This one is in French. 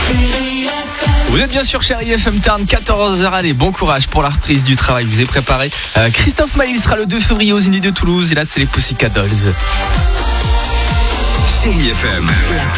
Vous êtes bien sûr chérie FM Tarn, 14h, allez, bon courage pour la reprise du travail, je vous ai préparé. Christophe Maé sera le 2 février aux Zénith de Toulouse et là c'est les Pussycat Dolls. Chérie FM.